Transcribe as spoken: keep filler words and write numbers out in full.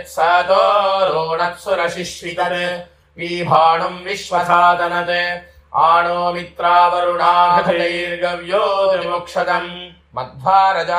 सतो रोणत्सुरशिश्वितन् वीभाणुम् विश्वसादनत् आणो मित्रावरुणाघैर्गव्यो त्रिमुक्षतम् मध्वारजा